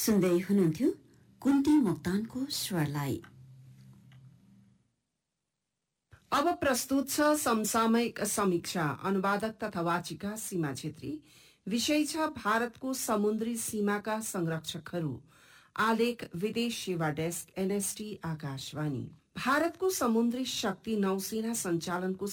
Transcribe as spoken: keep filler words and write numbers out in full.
सुन्दै हुनुहुन्थ्यो कुन्ती मोक्तानको स्वरलाई। अब प्रस्तुत छ समसामयिक समीक्षा। अनुवादक तथा वाचिका सीमा छेत्री। विषय छ भारतको समुद्री सीमाका संरक्षकहरू। आलेख विदेश सेवा डेस्क एनएसटी आकाशवाणी। भारतको समुद्री शक्ति नौसेना सञ्चालनको